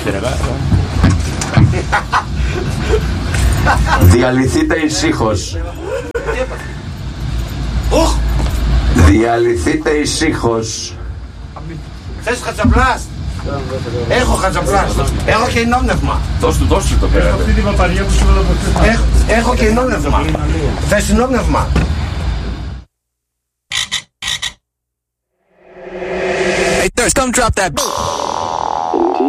Διαλυθείτε ησύχως. Διαλυθείτε ησύχως. Θες χατσαπλάς? Έχω χατσαπλάς. Έχω και ενόπνευμα. Δώσ' του το πέρα. Έχω και ενόπνευμα. Θες ενόπνευμα? Hey, Thirst, come drop that.